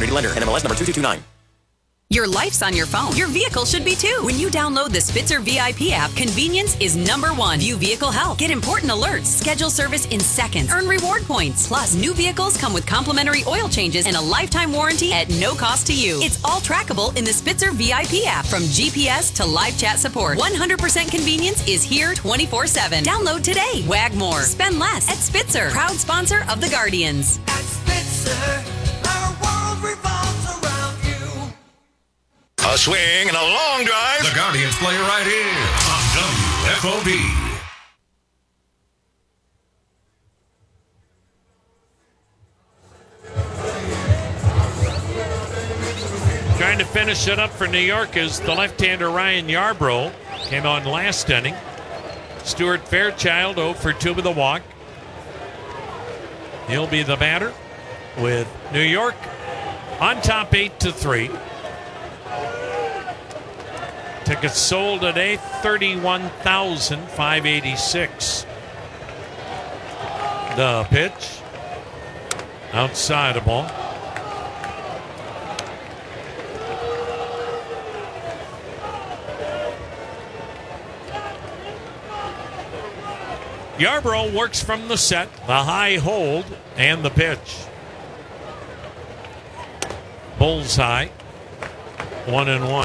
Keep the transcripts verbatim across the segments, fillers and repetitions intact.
Opportunity Lender. N M L S number two two two nine. Your life's on your phone. Your vehicle should be too. When you download the Spitzer V I P app, convenience is number one. View vehicle health. Get important alerts. Schedule service in seconds. Earn reward points. Plus, new vehicles come with complimentary oil changes and a lifetime warranty at no cost to you. It's all trackable in the Spitzer V I P app. From G P S to live chat support, one hundred percent convenience is here twenty-four seven. Download today. Wag more. Spend less at Spitzer. Proud sponsor of the Guardians. At Spitzer, our world revolves around you. A swing and a long drive. The Guardians play right here on W F O D. Trying to finish it up for New York is the left-hander Ryan Yarbrough. Came on last inning. Stuart Fairchild oh for two with a walk. He'll be the batter with New York on top eight to three. Tickets sold today, thirty-one thousand five hundred eighty-six. The pitch. Outside a ball. Yarbrough works from the set, the high hold, and the pitch. Bullseye. One and one.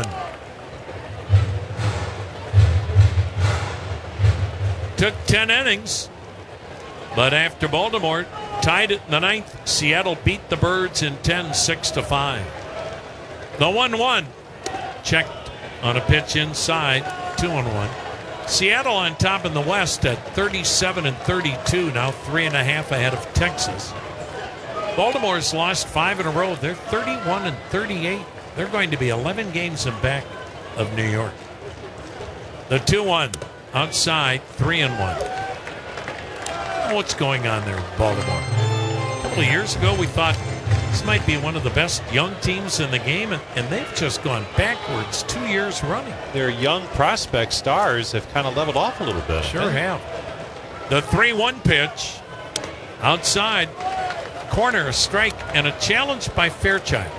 Took ten innings, but after Baltimore tied it in the ninth, Seattle beat the Birds in ten, six to five. The one one checked on a pitch inside, two and one. Seattle on top in the West at thirty-seven and thirty-two, now three and a half ahead of Texas. Baltimore's lost five in a row. They're thirty-one and thirty-eight. They're going to be eleven games in back of New York. The two one. Outside, three and one. What's going on there with Baltimore? A couple of years ago, we thought this might be one of the best young teams in the game, and, and they've just gone backwards two years running. Their young prospect stars have kind of leveled off a little bit. Sure have. The three one pitch. Outside, corner, a strike, and a challenge by Fairchild.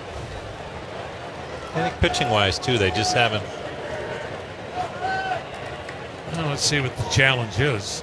I think pitching-wise, too, they just haven't. Well, let's see what the challenge is.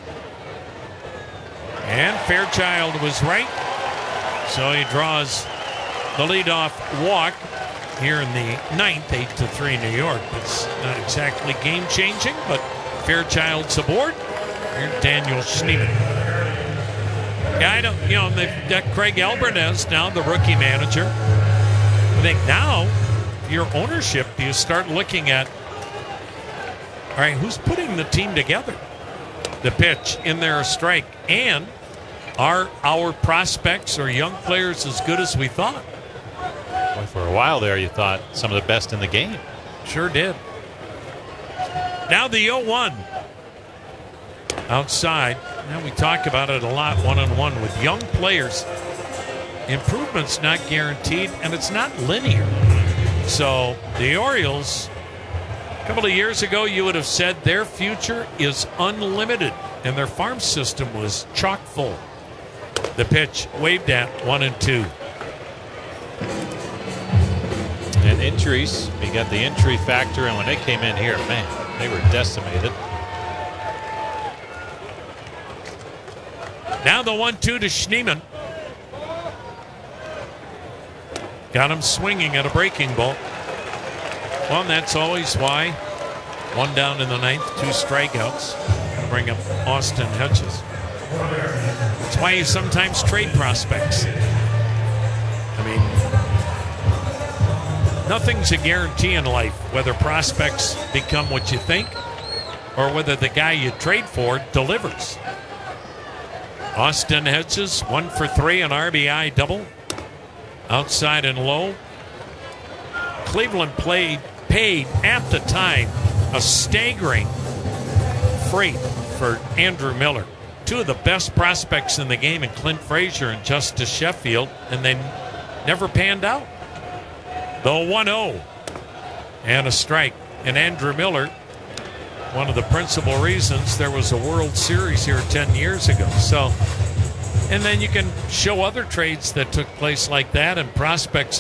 And Fairchild was right. So he draws the leadoff walk here in the ninth, eight to three New York. It's not exactly game-changing, but Fairchild's aboard. Here's Daniel Schneemann. Yeah, I don't, you know, they've got Craig Albernez now, the rookie manager. I think now, your ownership, you start looking at, all right, who's putting the team together? The pitch, in there, a strike. And are our prospects or young players as good as we thought? Well, for a while there, you thought some of the best in the game. Sure did. Now the oh one. Outside. Now we talk about it a lot, one-on-one with young players. Improvement's not guaranteed, and it's not linear. So the Orioles, a couple of years ago, you would have said their future is unlimited, and their farm system was chock full. The pitch waved at, one and two. And injuries, we got the injury factor, and when they came in here, man, they were decimated. Now the one two to Schneemann. Got him swinging at a breaking ball. Well, and that's always why one down in the ninth, two strikeouts. Bring up Austin Hedges. That's why you sometimes trade prospects. I mean, nothing's a guarantee in life, whether prospects become what you think or whether the guy you trade for delivers. Austin Hedges, one for three, an R B I double. Outside and low. Cleveland played, paid at the time a staggering freight for Andrew Miller. Two of the best prospects in the game in Clint Frazier and Justice Sheffield, and they never panned out. The one oh and a strike. And Andrew Miller, one of the principal reasons there was a World Series here ten years ago. So, and then you can show other trades that took place like that and prospects